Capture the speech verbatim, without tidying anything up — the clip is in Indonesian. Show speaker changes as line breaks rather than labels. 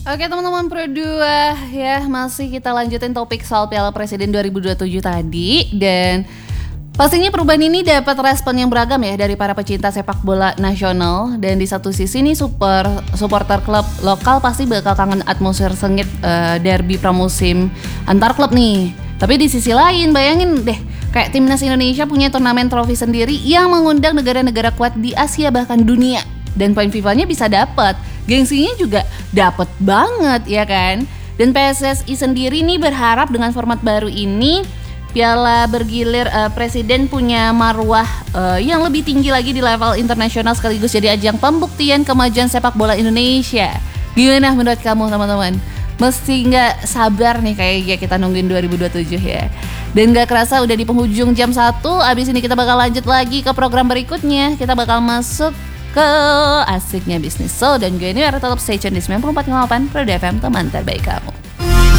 Oke teman-teman Pro dua ya, masih kita lanjutin topik soal Piala Presiden dua ribu dua puluh tujuh tadi. Dan pastinya perubahan ini dapat respon yang beragam ya dari para pecinta sepak bola nasional. Dan di satu sisi nih super supporter klub lokal pasti bakal kangen atmosfer sengit uh, derby pramusim antar klub nih. Tapi di sisi lain bayangin deh, kayak timnas Indonesia punya turnamen trofi sendiri yang mengundang negara-negara kuat di Asia bahkan dunia. Dan poin FIFA-nya bisa dapat, gengsinya juga dapat banget ya kan. Dan P S S I sendiri nih berharap dengan format baru ini Piala bergilir uh, Presiden punya marwah uh, yang lebih tinggi lagi di level internasional sekaligus jadi ajang pembuktian kemajuan sepak bola Indonesia. Gimana menurut kamu teman-teman? Mesti nggak sabar nih kayaknya kita nungguin dua ribu dua puluh tujuh ya. Dan gak kerasa udah di penghujung jam satu. Abis ini kita bakal lanjut lagi ke program berikutnya. Kita bakal masuk ke asiknya bisnis. So dan gue ini tetap stay tune di sembilan puluh empat koma delapan Pro F M, teman terbaik kamu.